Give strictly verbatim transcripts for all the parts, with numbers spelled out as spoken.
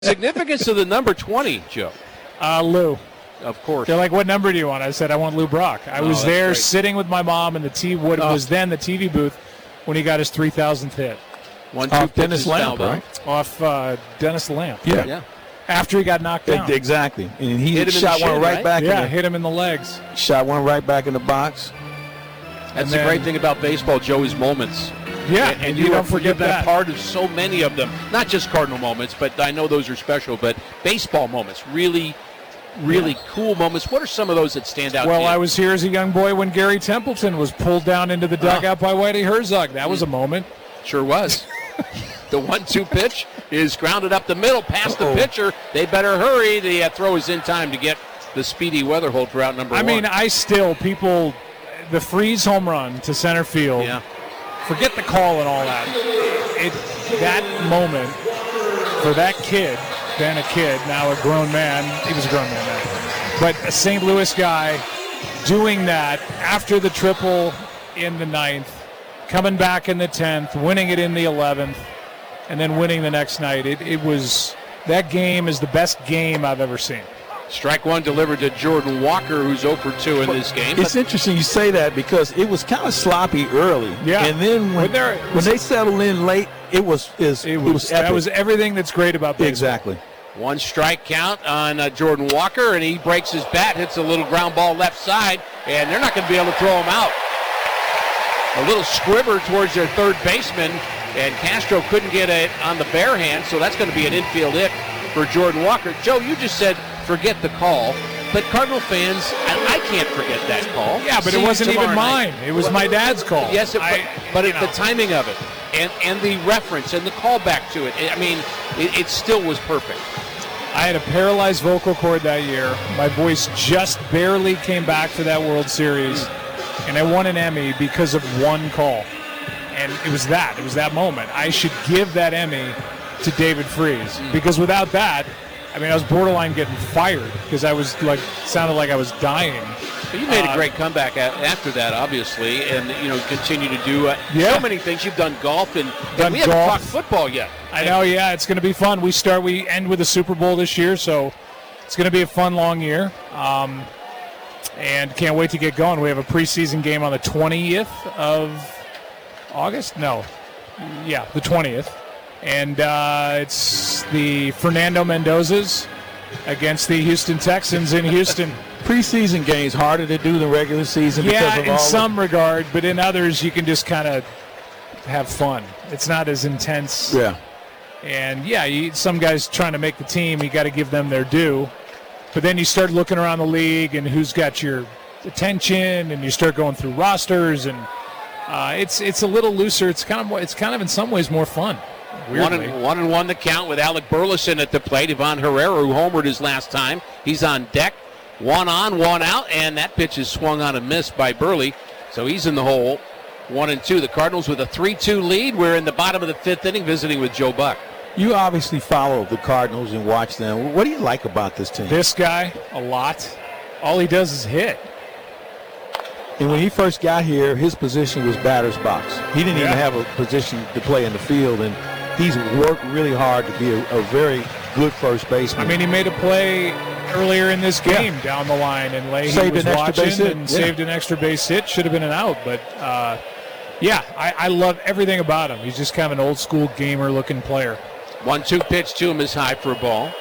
Significance of the number twenty, Joe. Uh, Lou. Of course. They're like, what number do you want? I said, I want Lou Brock. I Oh, was that's there great. sitting with my mom in the T what Oh. was then the T V booth when he got his three thousandth hit One, two Off Dennis pitches, Lamp, foul ball. right? off uh, Dennis Lamp. Yeah. Yeah. After he got knocked down. Exactly. And he Hit him in shot the one shin, right, right? back Yeah, in hit him in the legs. the, shot one right back in the box. That's And the then- great thing about baseball, Joe, is moments. Yeah, and, and you you don't are forget you've been that. a part of so many of them. Not just Cardinal moments, but I know those are special. But baseball moments, really, really cool moments. What are some of those that stand out? Well, to you? I was here as a young boy when Gary Templeton was pulled down into the dugout by Whitey Herzog. That was a moment. Sure was. The one-two pitch is grounded up the middle, past Uh-oh. the pitcher. They better hurry. The uh, throw is in time to get the speedy Weatherholt for out number I one. mean, I still, people, the Freeze home run to center field. yeah. Forget the call and all that. It that moment for that kid, then a kid, now a grown man. He was a grown man then, but a Saint Louis guy doing that after the triple in the ninth, coming back in the tenth, winning it in the eleventh, and then winning the next night. It, it was that game is the best game I've ever seen. Strike one delivered to Jordan Walker, who's oh for two in this game. It's interesting you say that because it was kind of sloppy early. Yeah. And then when, When they're- when they settled in late, it was is It was, that epic. was everything that's great about baseball. Exactly. One strike count on uh, Jordan Walker, and he breaks his bat, hits a little ground ball left side, and they're not going to be able to throw him out. A little squibber towards their third baseman, and Castro couldn't get it on the bare hand, so that's going to be an infield hit for Jordan Walker. Joe, you just said forget the call, but Cardinal fans, I, I can't forget that call. Yeah, but See it you wasn't even tomorrow night. mine. It was my dad's call. Yes, it, I- but, but you it, the know. timing of it and, and the reference and the callback to it, I mean, it, it still was perfect. I had a paralyzed vocal cord that year. My voice just barely came back for that World Series, and I won an Emmy because of one call. And it was that. It was that moment. I should give that Emmy to David Freese because without that, I mean, I was borderline getting fired because I was like, sounded like I was dying. But you made a Uh, great comeback a- after that, obviously, and you know continue to do uh, Yeah. so many things. You've done golf, and, Done and we haven't golf. talked football yet. I know, yeah, it's going to be fun. We start, we end with the Super Bowl this year, so it's going to be a fun, long year. Um, and can't wait to get going. We have a preseason game on the twentieth of August? No. Yeah, the twentieth. And uh, it's the Fernando Mendozas against the Houston Texans in Houston. Preseason games harder to do than regular season because Yeah, of in all some regard, but in others, you can just kind of have fun. It's not as intense. the, yeah. And, yeah, you, some guys trying to make the team, you got to give them their due. But then you start looking around the league and who's got your attention, and you start going through rosters, and uh, it's it's a little looser. It's kind of more, it's kind of in some ways more fun. One Weirdly. and, one and one to count with Alec Burleson at the plate. Ivan Herrera, who homered his last time, he's on deck. One on, one out, and that pitch is swung on and missed by Burley. So he's in the hole. One and two. The Cardinals with a three two lead. We're in the bottom of the fifth inning visiting with Joe Buck. You obviously follow the Cardinals and watch them. What do you like about this team? This guy, a lot. All he does is hit. And when he first got here, his position was batter's box. He didn't Yeah. even have a position to play in the field, and he's worked really hard to be a, a very good first baseman. I mean, he made a play earlier in this Yeah. game down the line, and Leahy Saved was an extra watching base hit. and Yeah. saved an extra base hit. Should have been an out, but uh, yeah, I, I love everything about him. He's just kind of an old school gamer looking player. One two pitch to him is high for a ball.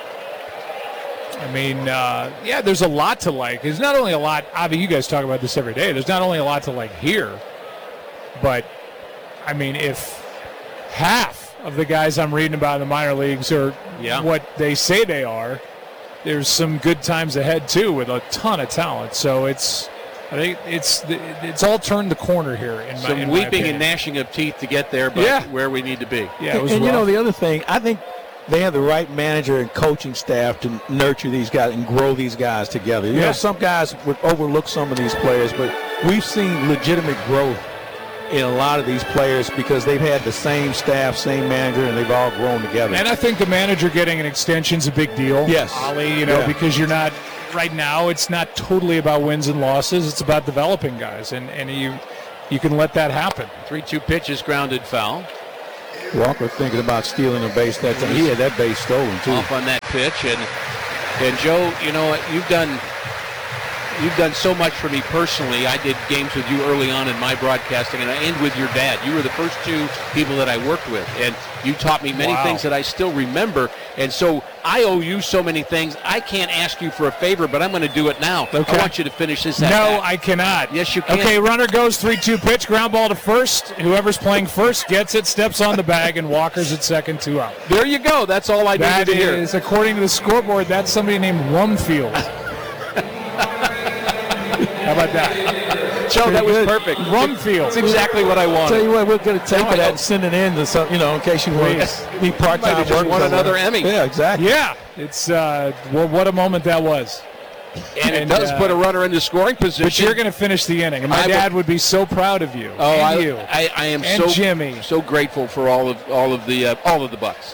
I mean, uh, yeah, there's a lot to like. There's not only a lot, Avi, you guys talk about this every day. There's not only a lot to like here, but I mean, if half of the guys I'm reading about in the minor leagues are Yeah. what they say they are, there's some good times ahead too with a ton of talent. So it's, I think it's it's all turned the corner here. In my, Some in my weeping opinion. and gnashing of teeth to get there, but Yeah. where we need to be. Yeah, it was and you know rough. the other thing, I think they have the right manager and coaching staff to nurture these guys and grow these guys together. You Yeah. know, some guys would overlook some of these players, but we've seen legitimate growth in a lot of these players because they've had the same staff, same manager, and they've all grown together. And I think the manager getting an extension is a big deal. Yes. Ollie, you know, Yeah. because you're not right now. It's not totally about wins and losses. It's about developing guys, and and you you can let that happen. three two pitch is grounded foul. Walker thinking about stealing a base that time. He had that base stolen, too. Off on that pitch. And, and Joe, you know what? You've done You've done so much for me personally. I did games with you early on in my broadcasting, and I end with your dad. You were the first two people that I worked with, and you taught me many Wow. things that I still remember. And so I owe you so many things. I can't ask you for a favor, but I'm going to do it now. Okay. I want you to finish this. No, at-bat. I cannot. Yes, you can. Okay, runner goes three two pitch, ground ball to first. Whoever's playing first gets it, steps on the bag, and Walker's at second, two out. There you go. That's all I That needed to hear. is, according to the scoreboard, that's somebody named Rumfield. How about that? Joe, that was good. perfect. Rumfield. That's exactly what I Tell wanted. you what, we're going to take Now I that know. and send it in to some, you know, in case you want Please. to be part-time Might have just work won somewhere. another Emmy. Yeah, exactly. Yeah, it's uh, well, what a moment that was. And it And, does uh, put a runner into scoring position. But you're going to finish the inning, and my I will- dad would be so proud of you. Oh, and I, you. I, I am And so Jimmy. so grateful for all of all of the uh, all of the Bucks.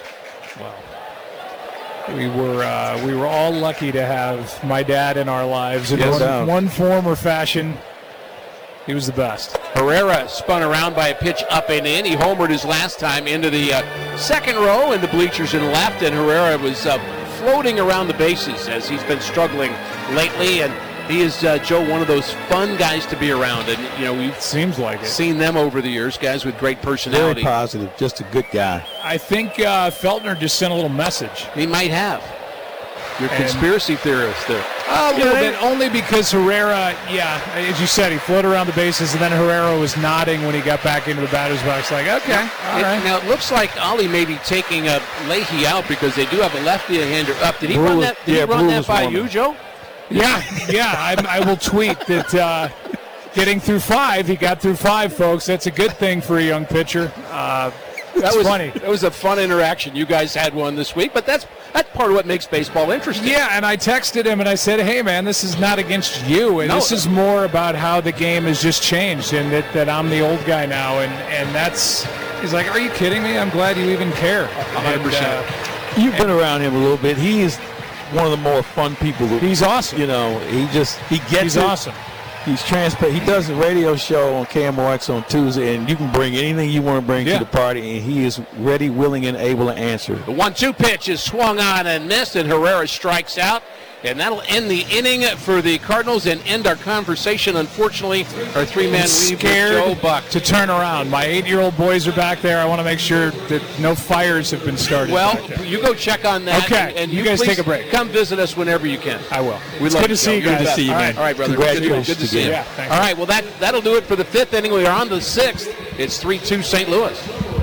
We were uh, we were all lucky to have my dad in our lives in Yes, one, sir. one form or fashion. He was the best. Herrera spun around by a pitch up and in. He homered his last time into the uh, second row in the bleachers and left, and Herrera was uh, floating around the bases as he's been struggling lately. And he is, uh, Joe, one of those fun guys to be around. And, you know, we've Seems like it. seen them over the years, guys with great Very personality. positive, just a good guy. I think uh, Feltner just sent a little message. He might have. You're a And- conspiracy theorist there. A little bit, only because Herrera, yeah, as you said, he floated around the bases, and then Herrera was nodding when he got back into the batter's box, like, okay, all It- right. Now, it looks like Ollie may be taking uh, Leahy out because they do have a lefty-hander up. Did he Brew run was- that, did yeah, he run Brew that was by warming. you, Joe? Yeah, yeah, I, I will tweet that uh, getting through five, he got through five, folks. That's a good thing for a young pitcher. Uh, That it's was funny. That was a fun interaction. You guys had one this week, but that's that's part of what makes baseball interesting. Yeah, and I texted him and I said, hey, man, this is not against you. And No. this is more about how the game has just changed and that, that I'm the old guy now. And, and that's, he's like, are you kidding me? I'm glad you even care. one hundred percent. And, uh, You've been around him a little bit. He is one of the more fun people. Who, he's awesome. you know, he just, he gets He's it. awesome. He's transparent. He does a radio show on K M O X on Tuesday, and you can bring anything you want to bring Yeah. to the party, and he is ready, willing, and able to answer. The one two pitch is swung on and missed, and Herrera strikes out. And that'll end the inning for the Cardinals and end our conversation. Unfortunately, our three-man lead with Scared Joe Buck. to turn around. My eight-year-old boys are back there. I want to make sure that no fires have been started. Well, back there. you go check on that. Okay. And, and You guys please take a break. Come visit us whenever you can. I will. We It's love good to you, see Joe. you You're guys. the best. See you, All man. right. All right, brother. Congratulations Good to see you. again. Yeah, thanks. All right, well, that, that'll do it for the fifth inning. We are on the sixth. It's three two Saint Louis.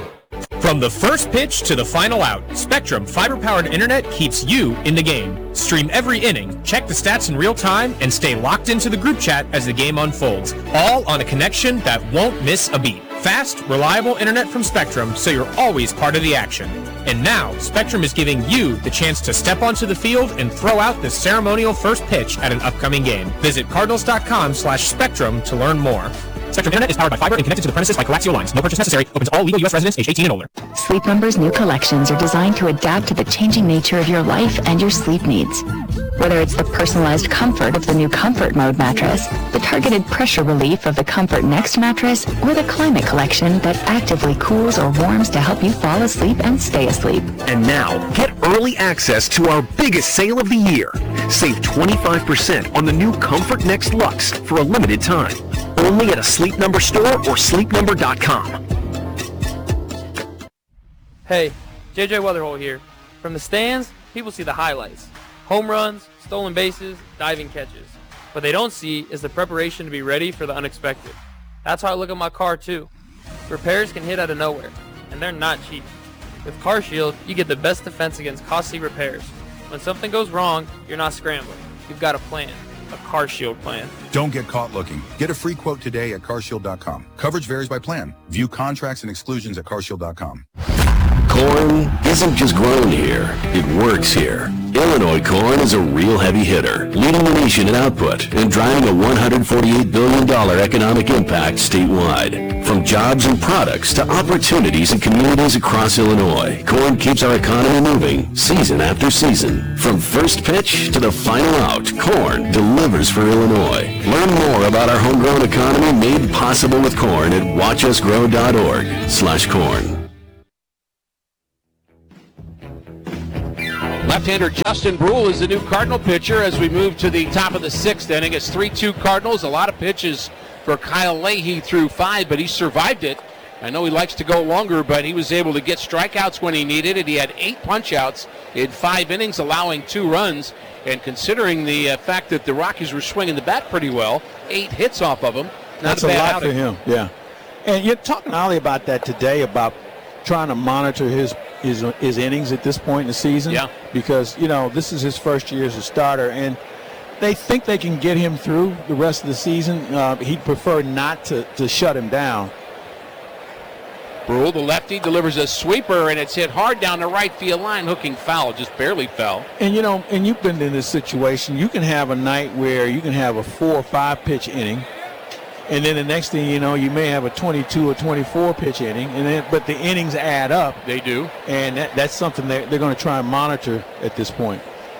From the first pitch to the final out, Spectrum fiber-powered internet keeps you in the game. Stream every inning, check the stats in real time, and stay locked into the group chat as the game unfolds. All on a connection that won't miss a beat. Fast, reliable internet from Spectrum, so you're always part of the action. And now, Spectrum is giving you the chance to step onto the field and throw out the ceremonial first pitch at an upcoming game. Visit cardinals.com slash spectrum to learn more. Spectrum Internet is powered by fiber and connected to the premises by coaxial lines. No purchase necessary. Opens to all legal U S residents age eighteen and older. Sleep Number's new collections are designed to adapt to the changing nature of your life and your sleep needs. Whether it's the personalized comfort of the new Comfort Mode mattress, the targeted pressure relief of the Comfort Next mattress, or the Climate Collection that actively cools or warms to help you fall asleep and stay asleep. And now, get early access to our biggest sale of the year. Save twenty-five percent on the new Comfort Next Luxe for a limited time. Only at a Sleep Number store or sleep number dot com. Hey, J J Weatherhole here. From the stands, people see the highlights. Home runs, stolen bases, diving catches. What they don't see is the preparation to be ready for the unexpected. That's how I look at my car too. Repairs can hit out of nowhere, and they're not cheap. With CarShield, you get the best defense against costly repairs. When something goes wrong, you're not scrambling. You've got a plan. A CarShield plan. Don't get caught looking. Get a free quote today at car shield dot com. Coverage varies by plan. View contracts and exclusions at car shield dot com. Corn isn't just grown here, it works here. Illinois corn is a real heavy hitter, leading the nation in output and driving a one hundred forty-eight billion dollars economic impact statewide. From jobs and products to opportunities in communities across Illinois, corn keeps our economy moving season after season. From first pitch to the final out, corn delivers for Illinois. Learn more about our homegrown economy made possible with corn at watch us grow dot org slash corn. Left-hander Justin Brule is the new Cardinal pitcher as we move to the top of the sixth inning. It's three two Cardinals. A lot of pitches for Kyle Leahy through five, but he survived it. I know he likes to go longer, but he was able to get strikeouts when he needed it. He had eight punch-outs in five innings, allowing two runs. And considering the uh, fact that the Rockies were swinging the bat pretty well, eight hits off of him, not That's a bad a lot outing. for him, yeah. And you're talking, Ollie, about that today, about trying to monitor his, his his innings at this point in the season. Yeah. Because, you know, this is his first year as a starter, and they think they can get him through the rest of the season. Uh, he'd prefer not to, to shut him down. Brule, the lefty, delivers a sweeper, and it's hit hard down the right field line, hooking foul, just barely fell. And, you know, and you've been in this situation. You can have a night where you can have a four or five pitch inning, and then the next thing you know, you may have a twenty-two or twenty-four pitch inning, and then but the innings add up. They do. And that, that's something that they're going to try and monitor at this point.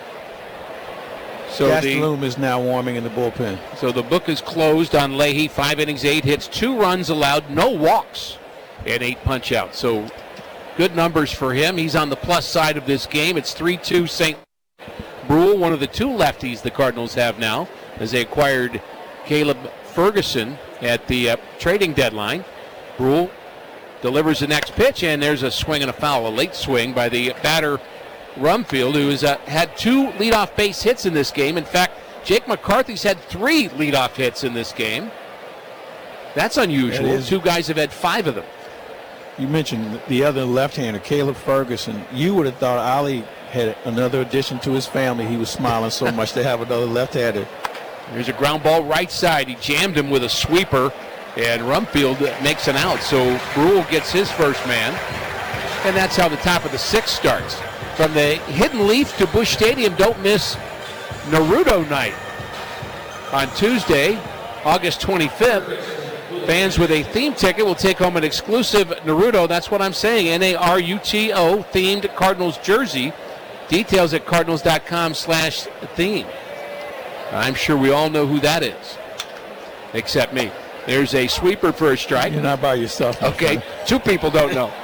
So Gastelum is now warming in the bullpen. So the book is closed on Leahy. Five innings, eight hits, two runs allowed, no walks, and eight punch-outs. So good numbers for him. He's on the plus side of this game. It's three two Saint Brule, one of the two lefties the Cardinals have now, as they acquired Caleb Ferguson at the uh, trading deadline. Brule delivers the next pitch, and there's a swing and a foul, a late swing by the batter Rumfield, who has uh, had two leadoff base hits in this game. In fact, Jake McCarthy's had three leadoff hits in this game. That's unusual. It is. Two guys have had five of them. You mentioned the other left-hander, Caleb Ferguson. You would have thought Ollie had another addition to his family. He was smiling so much to have another left-hander. There's a ground ball right side. He jammed him with a sweeper, and Rumfield makes an out. So Brule gets his first man, and that's how the top of the sixth starts. From the Hidden Leaf to Busch Stadium, don't miss Naruto night. On Tuesday, August twenty-fifth, fans with a theme ticket will take home an exclusive Naruto, that's what I'm saying, N A R U T O, themed Cardinals jersey. Details at cardinals.com slash theme. I'm sure we all know who that is, except me. There's a sweeper for a strike. You're not by yourself. Okay, two people don't know.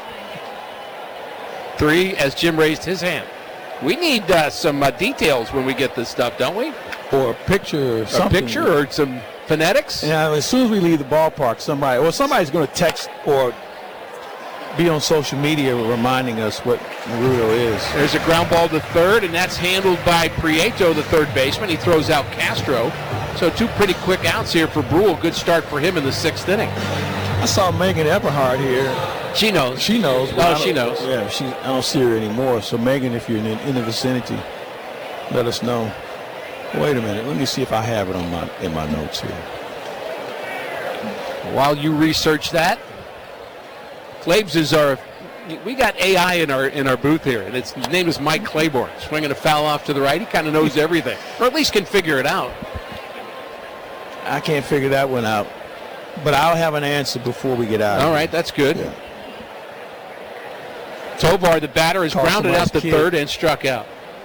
Three, as Jim raised his hand. We need uh, some uh, details when we get this stuff, don't we? Or a picture or something. A picture or some phonetics? Yeah, as soon as we leave the ballpark, somebody, or somebody's going to text or be on social media reminding us what Naruto is. There's a ground ball to third, and that's handled by Prieto, the third baseman. He throws out Castro. So two pretty quick outs here for Brule. Good start for him in the sixth inning. I saw Megan Eberhardt here. She knows. She knows. Oh, she knows. Yeah, she, I don't see her anymore. So, Megan, if you're in, in the vicinity, let us know. Wait a minute. Let me see if I have it on my in my notes here. While you research that, Claibs is our. We got A I in our in our booth here, and it's, his name is Mike Claiborne. Swinging a foul off to the right. He kind of knows everything, or at least can figure it out. I can't figure that one out, but I'll have an answer before we get out. All right, that's good. Yeah. Tovar, the batter, is Toss grounded him out to kid. third and struck out.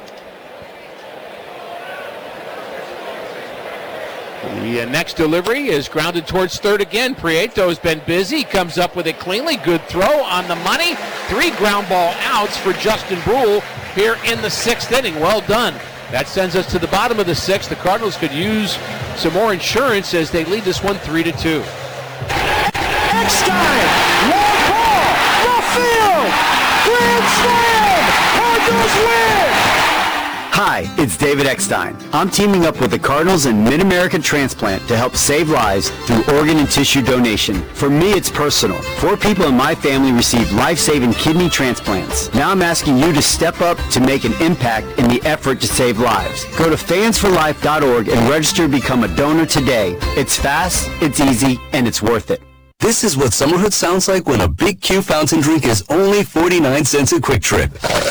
The uh, next delivery is grounded towards third again. Prieto has been busy. Comes up with it cleanly. Good throw on the money. Three ground ball outs for Justin Brule here in the sixth inning. Well done. That sends us to the bottom of the sixth. The Cardinals could use some more insurance as they lead this one three to two. Eckstein, long ball, left field, grand slam, Cardinals win! Hi, it's David Eckstein. I'm teaming up with the Cardinals and Mid-American Transplant to help save lives through organ and tissue donation. For me, it's personal. Four people in my family received life-saving kidney transplants. Now I'm asking you to step up to make an impact in the effort to save lives. Go to fans for life dot org and register to become a donor today. It's fast, it's easy, and it's worth it. This is what summerhood sounds like when a Big Q fountain drink is only forty-nine cents a Quick Trip.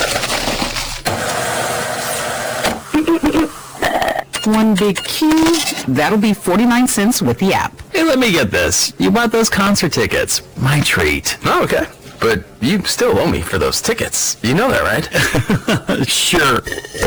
One big Q, that'll be forty-nine cents with the app. Hey, let me get this. You bought those concert tickets. My treat. Oh, okay. But you still owe me for those tickets. You know that, right? Sure.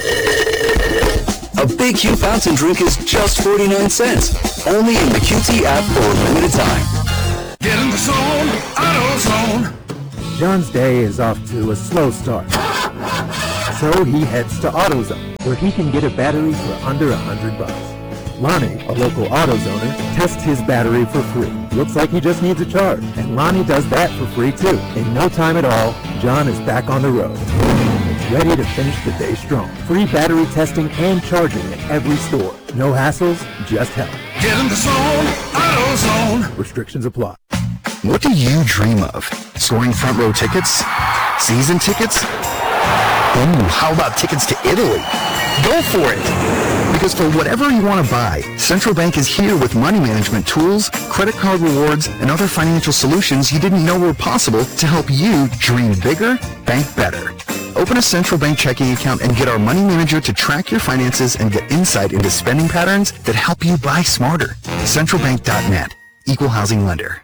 A Big Q fountain drink is just forty-nine cents. Only in the Q T app for a limited time. Get in the zone, auto zone. John's day is off to a slow start. So he heads to AutoZone, where he can get a battery for under a hundred bucks. Lonnie, a local AutoZoner, tests his battery for free. Looks like he just needs a charge, and Lonnie does that for free too. In no time at all, John is back on the road, ready to finish the day strong. Free battery testing and charging at every store. No hassles, just help. Get in the zone, AutoZone. Restrictions apply. What do you dream of? Scoring front row tickets? Season tickets? Ooh, how about tickets to Italy? Go for it! Because for whatever you want to buy, Central Bank is here with money management tools, credit card rewards, and other financial solutions you didn't know were possible to help you dream bigger, bank better. Open a Central Bank checking account and get our money manager to track your finances and get insight into spending patterns that help you buy smarter. central bank dot net. Equal housing lender.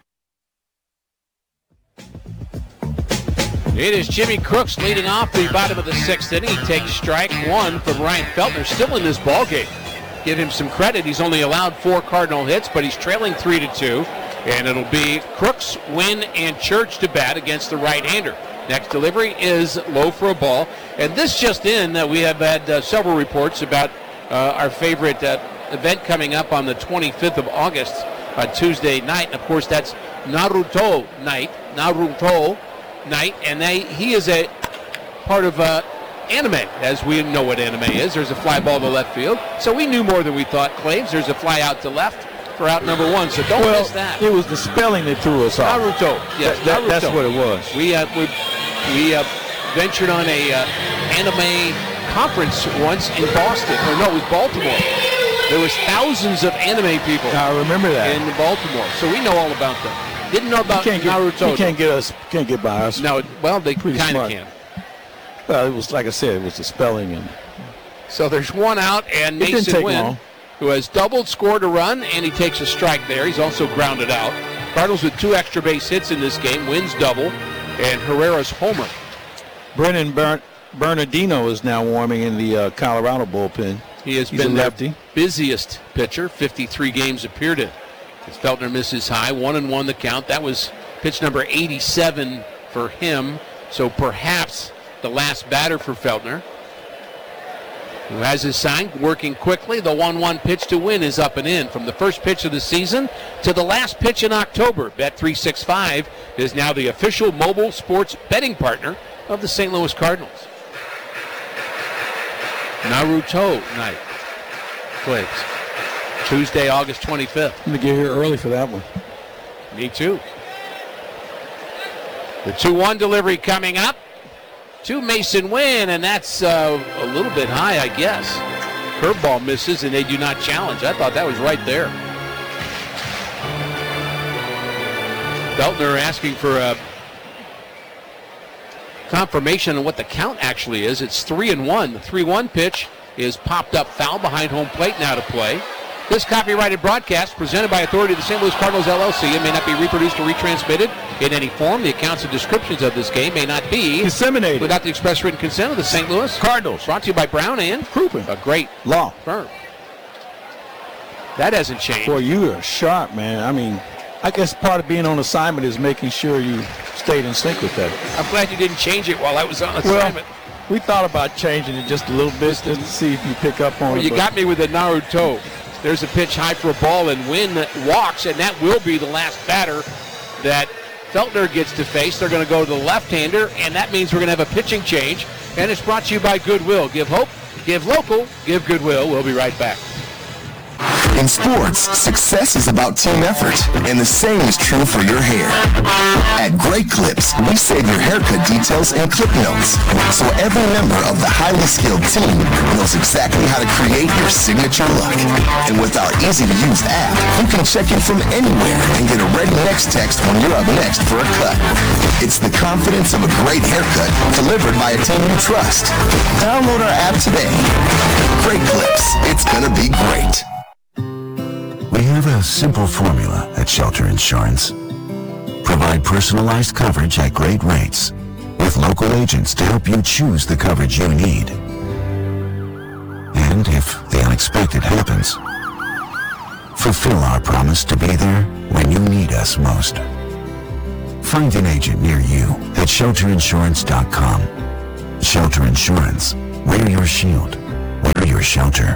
It is Jimmy Crooks leading off the bottom of the sixth inning. He takes strike one from Ryan Feltner, still in this ballgame. Give him some credit. He's only allowed four Cardinal hits, but he's trailing three to two. And it'll be Crooks, Wynn, and Church to bat against the right-hander. Next delivery is low for a ball. And this just in, uh, we have had uh, several reports about uh, our favorite uh, event coming up on the twenty-fifth of August on Tuesday night. And, of course, that's Naruto night. Naruto night, and they he is a part of uh, anime, as we know what anime is. There's a fly ball to left field, so we knew more than we thought. Claims there's a fly out to left for out number one, so don't well, miss that. It was the spelling that threw us off. Naruto, yes, that, Naruto. That's what it was. We uh, we, we uh, ventured on a uh, anime conference once in Boston, or no, it was Baltimore. There was thousands of anime people. I remember that in Baltimore, so we know all about them. Didn't know about you Naruto. Get, you can't get us, can't get by us. No, well, they kind of can. Well, it was like I said, it was the spelling, and so there's one out, and Mason Wynn, who has doubled, scored a run, and he takes a strike there. He's also grounded out. Cardinals with two extra base hits in this game. Wynn's double, and Herrera's homer. Brennan Bern- Bernardino is now warming in the uh, Colorado bullpen. He has He's been a their lefty. busiest pitcher. fifty-three games appeared in. As Feltner misses high, one and one the count. That was pitch number eighty-seven for him. So perhaps the last batter for Feltner, who has his sign, working quickly. The one one pitch to Wynn is up and in. From the first pitch of the season to the last pitch in October, Bet three sixty-five is now the official mobile sports betting partner of the Saint Louis Cardinals. Naruto night. Claims. Tuesday, August twenty-fifth. I'm going to get here early for that one. Me too. The two one delivery coming up to Mason Wynn, and that's uh, a little bit high, I guess. Curveball misses, and they do not challenge. I thought that was right there. Feltner asking for a confirmation on what the count actually is. It's three and one. The three one pitch is popped up foul behind home plate, now to play. This copyrighted broadcast presented by authority of the Saint Louis Cardinals, L L C, and may not be reproduced or retransmitted in any form. The accounts and descriptions of this game may not be disseminated without the express written consent of the Saint Louis Cardinals. Brought to you by Brown and Crouppen, a great law firm. That hasn't changed. Boy, you are sharp, man. I mean, I guess part of being on assignment is making sure you stayed in sync with that. I'm glad you didn't change it while I was on assignment. Well, we thought about changing it just a little bit just to see if you pick up on well, it. You got me with the Naruto. There's a pitch high for a ball, and Wynn walks, and that will be the last batter that Feltner gets to face. They're going to go to the left-hander, and that means we're going to have a pitching change. And it's brought to you by Goodwill. Give hope, give local, give Goodwill. We'll be right back. In sports, success is about team effort, and the same is true for your hair. At Great Clips, we save your haircut details and clip notes, so every member of the highly skilled team knows exactly how to create your signature look. And with our easy-to-use app, you can check in from anywhere and get a ready next text when you're up next for a cut. It's the confidence of a great haircut delivered by a team you trust. Download our app today. Great Clips. It's gonna be great. We have a simple formula at Shelter Insurance. Provide personalized coverage at great rates with local agents to help you choose the coverage you need. And if the unexpected happens, fulfill our promise to be there when you need us most. Find an agent near you at shelter insurance dot com. Shelter Insurance. Wear your shield. Wear your shelter.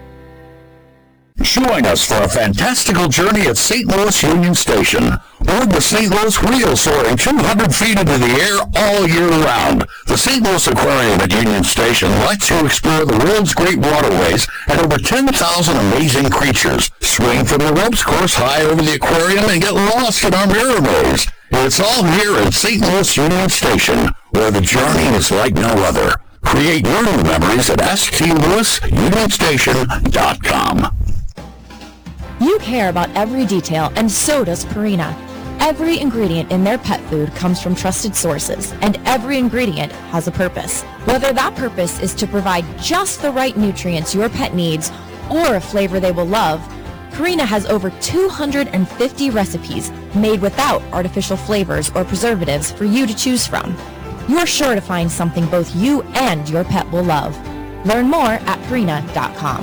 Join us for a fantastical journey at Saint Louis Union Station. Board the Saint Louis Wheel soaring two hundred feet into the air all year round. The Saint Louis Aquarium at Union Station lets you explore the world's great waterways and over ten thousand amazing creatures. Swing from the ropes course high over the aquarium and get lost in our mirror maze. It's all here at Saint Louis Union Station, where the journey is like no other. Create your new memories at s t louis union station dot com. You care about every detail, and so does Purina. Every ingredient in their pet food comes from trusted sources, and every ingredient has a purpose. Whether that purpose is to provide just the right nutrients your pet needs or a flavor they will love, Purina has over two hundred fifty recipes made without artificial flavors or preservatives for you to choose from. You're sure to find something both you and your pet will love. Learn more at purina dot com.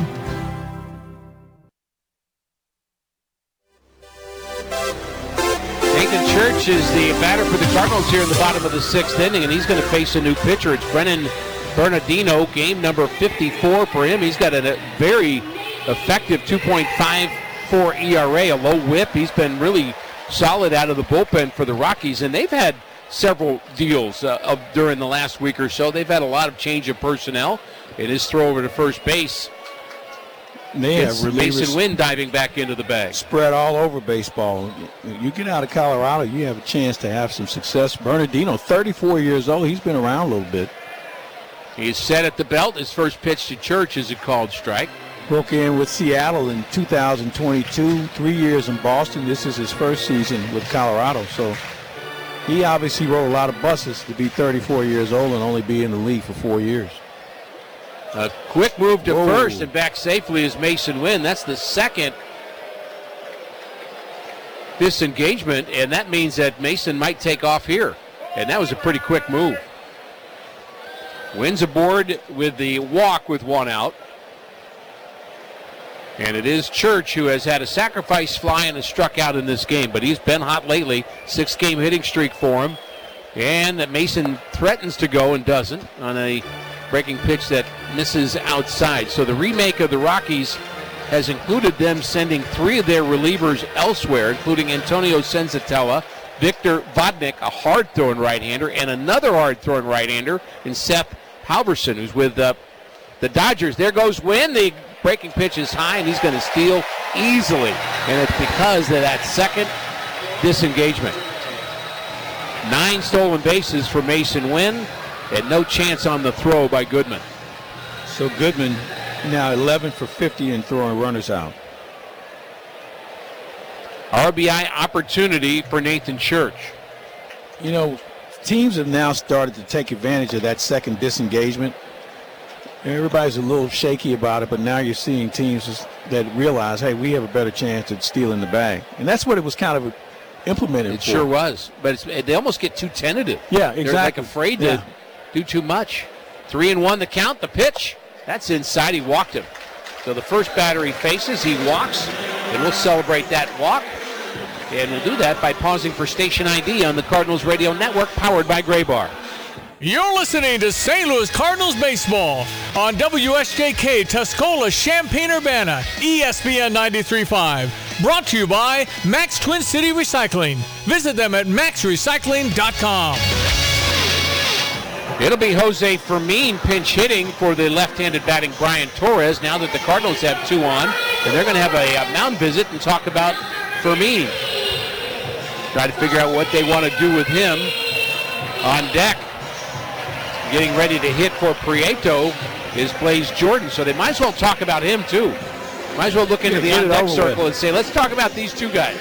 Nathan Church is the batter for the Cardinals here in the bottom of the sixth inning, and he's going to face a new pitcher. It's Brennan Bernardino, game number fifty-four for him. He's got a very effective two point five four E R A, a low whip. He's been really solid out of the bullpen for the Rockies, and they've had several deals uh, of, during the last week or so. They've had a lot of change of personnel. In his throw over to first base, They have it's relievers Mason Wynn diving back into the bag. spread all over baseball. You get out of Colorado, you have a chance to have some success. Bernardino, thirty-four years old. He's been around a little bit. He's set at the belt. His first pitch to Church is a called strike. Broke in with Seattle in two thousand twenty-two, three years in Boston. This is his first season with Colorado. So he obviously rode a lot of buses to be thirty-four years old and only be in the league for four years. A quick move to Whoa. first and back safely is Mason Wynn. That's the second disengagement, and that means that Mason might take off here. And that was a pretty quick move. Wynn's aboard with the walk with one out. And it is Church who has had a sacrifice fly and has struck out in this game, but he's been hot lately. Six-game hitting streak for him. And that Mason threatens to go and doesn't on a breaking pitch that misses outside. So the remake of the Rockies has included them sending three of their relievers elsewhere, including Antonio Senzatella, Victor Vodnik, a hard-throwing right-hander, and another hard-throwing right-hander in Seth Halverson, who's with uh, the Dodgers. There goes Wynn. The breaking pitch is high, and he's going to steal easily. And it's because of that second disengagement. Nine stolen bases for Mason Wynn, and no chance on the throw by Goodman. So Goodman now eleven for fifty and throwing runners out. R B I opportunity for Nathan Church. You know, teams have now started to take advantage of that second disengagement. Everybody's a little shaky about it, but now you're seeing teams that realize, hey, we have a better chance at stealing the bag. And that's what it was kind of implemented It for. sure was, but it's, they almost get too tentative. Yeah, They're like exactly. afraid Yeah. to do too much. Three and one the count, the pitch. That's inside, he walked him. So the first batter he faces, he walks, and we'll celebrate that walk. And we'll do that by pausing for station I D on the Cardinals Radio Network, powered by Gray Bar. You're listening to Saint Louis Cardinals baseball on W S J K Tuscola Champaign-Urbana, E S P N ninety-three point five. Brought to you by Max Twin City Recycling. Visit them at max recycling dot com. It'll be Jose Fermin pinch hitting for the left-handed batting Brian Torres now that the Cardinals have two on. And they're going to have a, a mound visit and talk about Fermin. Try to figure out what they want to do with him on deck. Getting ready to hit for Prieto is Blaze Jordan, so they might as well talk about him too. Might as well look into the Get it on-deck over circle with. and say, let's talk about these two guys.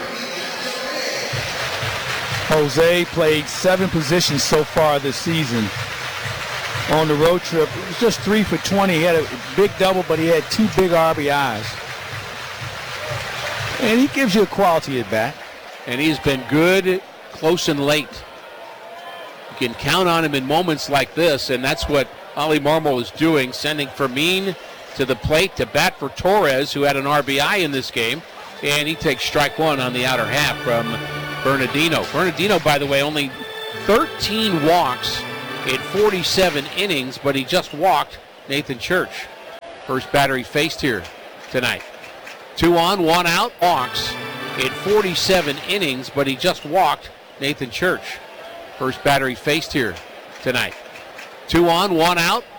Jose played seven positions so far this season. On the road trip, it was just three for twenty. He had a big double, but he had two big R B Is. And he gives you a quality at bat. And he's been good, close and late. You can count on him in moments like this, and that's what Ali Marmol is doing, sending Fermin to the plate to bat for Torres, who had an R B I in this game, and he takes strike one on the outer half from Bernardino. Bernardino, by the way, only thirteen walks in forty-seven innings, but he just walked Nathan Church. First batter he faced here tonight. Two on, one out, walks in forty-seven innings, but he just walked Nathan Church. First batter he faced here tonight. Two on, one out,